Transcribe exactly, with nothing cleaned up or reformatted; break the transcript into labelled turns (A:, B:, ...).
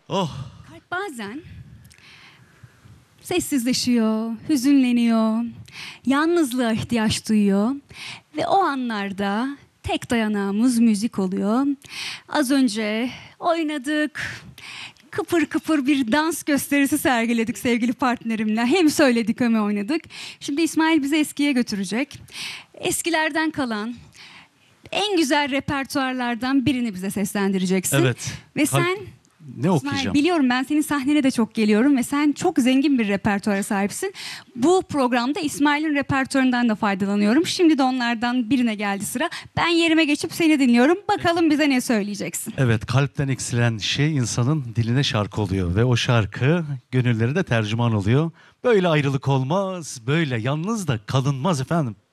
A: Oh.
B: Kalp bazen sessizleşiyor, hüzünleniyor, yalnızlığa ihtiyaç duyuyor ve o anlarda tek dayanağımız müzik oluyor. Az önce oynadık, kıpır kıpır bir dans gösterisi sergiledik sevgili partnerimle. Hem söyledik hem oynadık. Şimdi İsmail bizi eskiye götürecek. Eskilerden kalan en güzel repertuarlardan birini bize seslendireceksin.
A: Evet.
B: Ve
A: Kalp-
B: sen...
A: Ne
B: İsmail,
A: okuyacağım?
B: biliyorum, ben senin sahnene de çok geliyorum ve sen çok zengin bir repertuara sahipsin. Bu programda İsmail'in repertuarından da faydalanıyorum. Şimdi de onlardan birine geldi sıra. Ben yerime geçip seni dinliyorum. Bakalım bize ne söyleyeceksin?
A: Evet, kalpten eksilen şey insanın diline şarkı oluyor ve o şarkı gönülleri de tercüman oluyor. Böyle ayrılık olmaz, böyle yalnız da kalınmaz efendim.